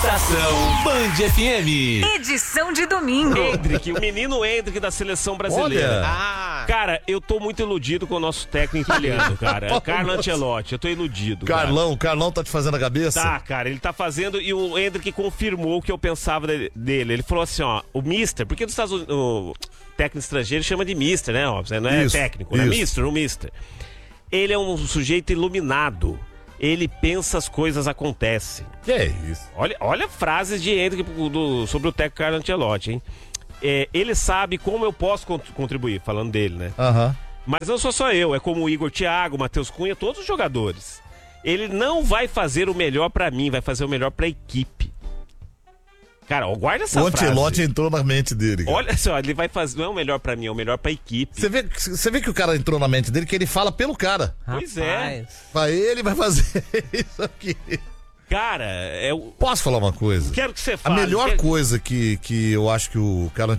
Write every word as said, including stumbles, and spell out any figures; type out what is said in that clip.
Estação Band F M. Edição de domingo. Hendrick, o menino Hendrick da seleção brasileira. Olha. Ah. Cara, eu tô muito iludido com o nosso técnico italiano, cara. Carlo Ancelotti, eu tô iludido. Carlão, cara. Carlão tá te fazendo a cabeça? Tá, cara, ele tá fazendo e o Hendrick confirmou o que eu pensava dele. Ele falou assim, ó, o mister, porque nos Estados Unidos, o técnico estrangeiro chama de mister, né, óbvio, não é Isso, técnico, é isso. mister, o mister. Ele é um sujeito iluminado. Ele pensa, as coisas acontecem. Que é isso? Olha, olha frases de Hendrick do, sobre o técnico Carlo Ancelotti, hein? É, ele sabe como eu posso contribuir, falando dele, né? Aham. Uhum. Mas não sou só eu, é como o Igor Thiago, o Matheus Cunha, todos os jogadores. Ele não vai fazer o melhor pra mim, vai fazer o melhor pra equipe. Cara, ó, guarda essa o frase. O Ancelotti entrou na mente dele. Cara. Olha só, ele vai fazer, não é o melhor pra mim, é o melhor pra equipe. Você vê, você vê que o cara entrou na mente dele, que ele fala pelo cara. Pois é. Vai ele vai fazer isso aqui. Cara, é o... Posso falar uma coisa? Quero que você A fale. melhor Quero... coisa que, que eu acho que o Carlo